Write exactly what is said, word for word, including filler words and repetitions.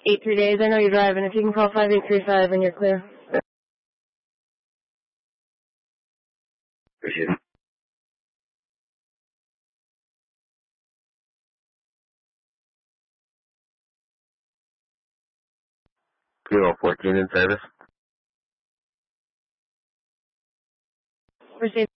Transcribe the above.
eight three days. I know you're driving. If you can call five eight three five when you're clear. Appreciate it. Kilo fourteen in service. Proceed.